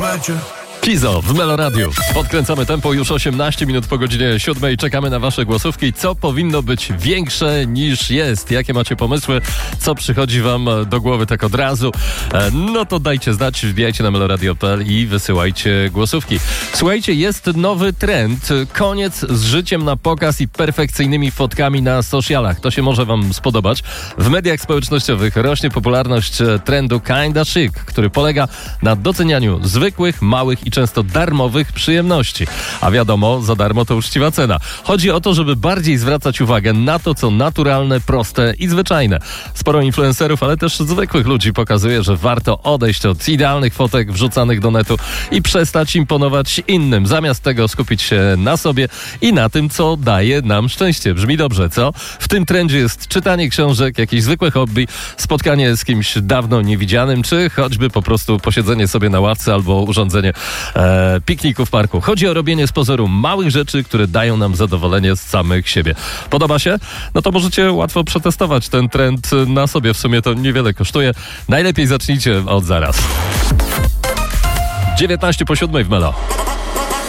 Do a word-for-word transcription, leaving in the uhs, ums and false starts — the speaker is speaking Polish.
słuchajcie. Kizo w Meloradiu. Podkręcamy tempo już osiemnaście minut po godzinie siódmej. Czekamy na wasze głosówki. Co powinno być większe niż jest? Jakie macie pomysły? Co przychodzi wam do głowy tak od razu? No to dajcie znać, wbijajcie na meloradio kropka p l i wysyłajcie głosówki. Słuchajcie, jest nowy trend. Koniec z życiem na pokaz i perfekcyjnymi fotkami na socialach. To się może wam spodobać. W mediach społecznościowych rośnie popularność trendu Kinda Chic, który polega na docenianiu zwykłych, małych i często darmowych przyjemności. A wiadomo, za darmo to uczciwa cena. Chodzi o to, żeby bardziej zwracać uwagę na to, co naturalne, proste i zwyczajne. Sporo influencerów, ale też zwykłych ludzi pokazuje, że warto odejść od idealnych fotek wrzucanych do netu i przestać imponować innym. Zamiast tego skupić się na sobie i na tym, co daje nam szczęście. Brzmi dobrze, co? W tym trendzie jest czytanie książek, jakieś zwykłe hobby, spotkanie z kimś dawno niewidzianym, czy choćby po prostu posiedzenie sobie na ławce albo urządzenie E, pikniku w parku. Chodzi o robienie z pozoru małych rzeczy, które dają nam zadowolenie z samych siebie. Podoba się? No to możecie łatwo przetestować ten trend na sobie. W sumie to niewiele kosztuje. Najlepiej zacznijcie od zaraz. dziewiętnaście po siódmej w Melo.